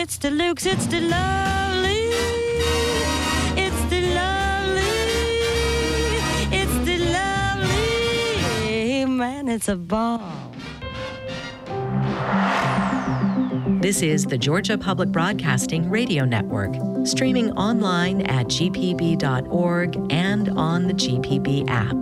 It's deluxe, it's the lovely. It's the lovely. It's the lovely. Man, it's a ball. This is the Georgia Public Broadcasting Radio Network, streaming online at gpb.org and on the GPB app.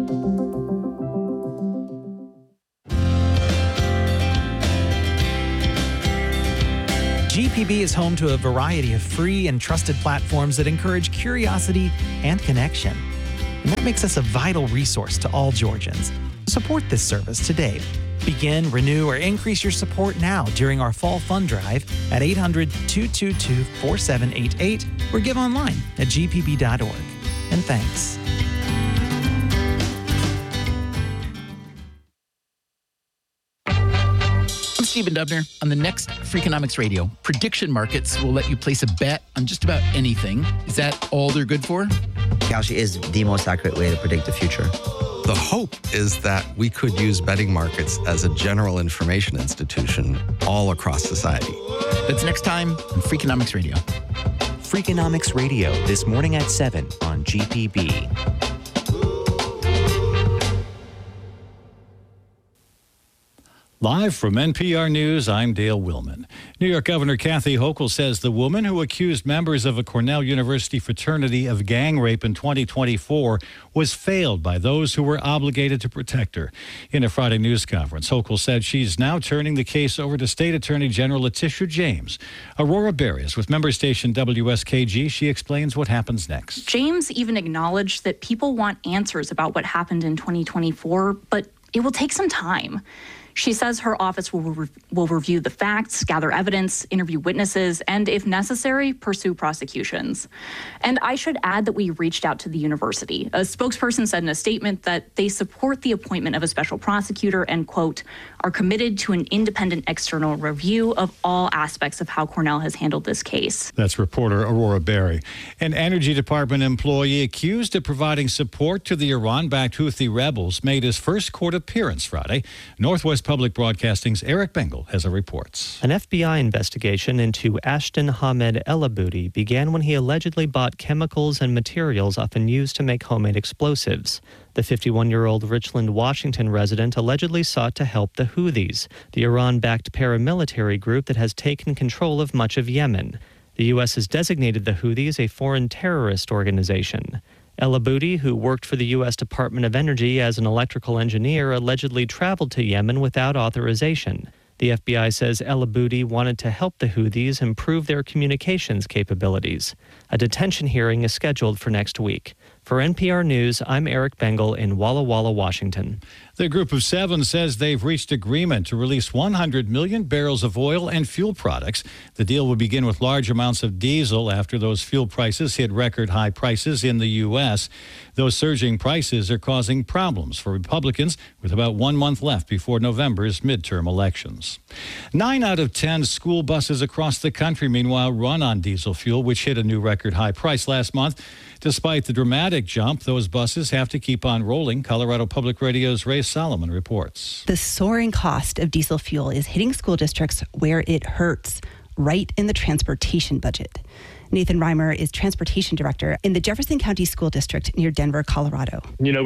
GPB is home to a variety of free and trusted platforms that encourage curiosity and connection. And that makes us a vital resource to all Georgians. Support this service today. Begin, renew, or increase your support now during our Fall Fund Drive at 800-222-4788 or give online at gpb.org. And thanks. I'm Stephen Dubner. On the next Freakonomics Radio, prediction markets will let you place a bet on just about anything. Is that all they're good for? Kalshi is the most accurate way to predict the future. The hope is that we could use betting markets as a general information institution all across society. That's next time on Freakonomics Radio. Freakonomics Radio, this morning at 7 on GPB. Live from NPR News, I'm Dale Willman. New York Governor Kathy Hochul says the woman who accused members of a Cornell University fraternity of gang rape in 2024 was failed by those who were obligated to protect her. In a Friday news conference, Hochul said she's now turning the case over to State Attorney General Letitia James. Aurora Berry is with member station WSKG. She explains what happens next. James even acknowledged that people want answers about what happened in 2024, but it will take some time. She says her office will review the facts, gather evidence, interview witnesses, and if necessary, pursue prosecutions. And I should add that we reached out to the university. A spokesperson said in a statement that they support the appointment of a special prosecutor and, quote, are committed to an independent external review of all aspects of how Cornell has handled this case. That's reporter Aurora Berry. An Energy Department employee accused of providing support to the Iran-backed Houthi rebels made his first court appearance Friday. Northwest Public Broadcasting's Eric Bengal has a report. An FBI investigation into Ashton Hamed Elaboudi began when he allegedly bought chemicals and materials often used to make homemade explosives. The 51-year-old Richland, Washington resident allegedly sought to help the Houthis, the Iran-backed paramilitary group that has taken control of much of Yemen. The U.S. has designated the Houthis a foreign terrorist organization. Elaboudi, who worked for the U.S. Department of Energy as an electrical engineer, allegedly traveled to Yemen without authorization. The FBI says Elaboudi wanted to help the Houthis improve their communications capabilities. A detention hearing is scheduled for next week. For NPR News, I'm Eric Bengal in Walla Walla, Washington. The Group of Seven says they've reached agreement to release 100 million barrels of oil and fuel products. The deal will begin with large amounts of diesel after those fuel prices hit record high prices in the U.S. Those surging prices are causing problems for Republicans with about 1 month left before November's midterm elections. 9 out of 10 school buses across the country, meanwhile, run on diesel fuel, which hit a new record high price last month. Despite the dramatic jump, those buses have to keep on rolling. Colorado Public Radio's Ray Solomon reports. The soaring cost of diesel fuel is hitting school districts where it hurts, right in the transportation budget. Nathan Reimer is transportation director in the Jefferson County School District near Denver, Colorado.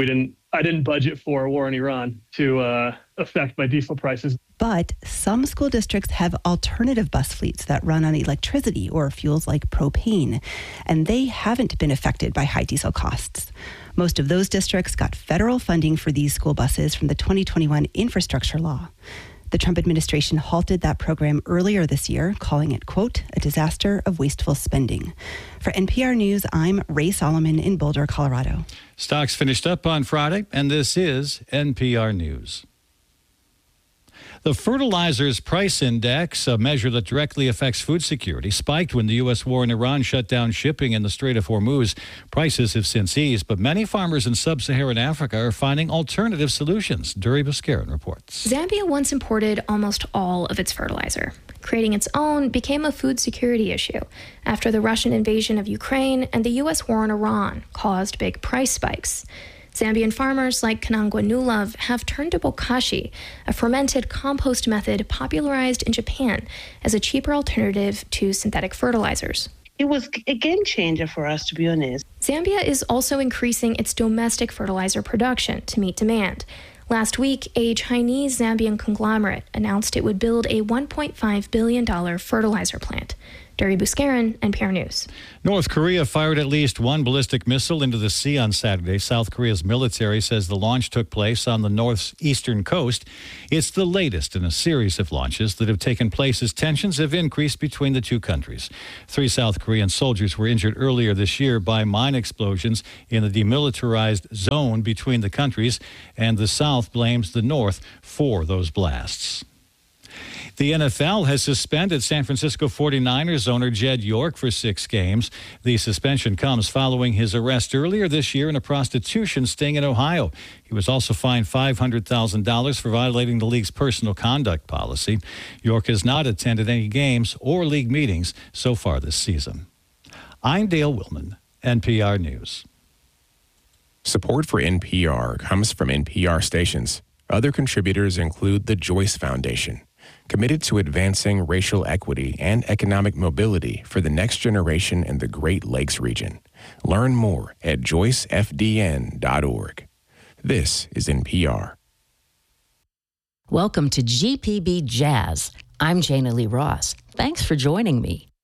I didn't budget for a war in Iran to affect my diesel prices. But some school districts have alternative bus fleets that run on electricity or fuels like propane, and they haven't been affected by high diesel costs. Most of those districts got federal funding for these school buses from the 2021 infrastructure law. The Trump administration halted that program earlier this year, calling it, quote, a disaster of wasteful spending. For NPR News, I'm Ray Solomon in Boulder, Colorado. Stocks finished up on Friday, and this is NPR News. The Fertilizers Price Index, a measure that directly affects food security, spiked when the U.S. war in Iran shut down shipping in the Strait of Hormuz. Prices have since eased, but many farmers in sub-Saharan Africa are finding alternative solutions. Duri Buscarin reports. Zambia once imported almost all of its fertilizer. Creating its own became a food security issue after the Russian invasion of Ukraine and the U.S. war in Iran caused big price spikes. Zambian farmers like Kanangwa Nulove have turned to bokashi, a fermented compost method popularized in Japan as a cheaper alternative to synthetic fertilizers. It was a game changer for us, to be honest. Zambia is also increasing its domestic fertilizer production to meet demand. Last week, a Chinese Zambian conglomerate announced it would build a $1.5 billion fertilizer plant. Duri Buscarin, NPR News. North Korea fired at least one ballistic missile into the sea on Saturday. South Korea's military says the launch took place on the northeastern coast. It's the latest in a series of launches that have taken place as tensions have increased between the two countries. 3 South Korean soldiers were injured earlier this year by mine explosions in the demilitarized zone between the countries, and the South blames the North for those blasts. The NFL has suspended San Francisco 49ers owner Jed York for 6 games. The suspension comes following his arrest earlier this year in a prostitution sting in Ohio. He was also fined $500,000 for violating the league's personal conduct policy. York has not attended any games or league meetings so far this season. I'm Dale Willman, NPR News. Support for NPR comes from NPR stations. Other contributors include the Joyce Foundation, committed to advancing racial equity and economic mobility for the next generation in the Great Lakes region. Learn more at joycefdn.org. This is NPR. Welcome to GPB Jazz. I'm Jana Lee Ross. Thanks for joining me.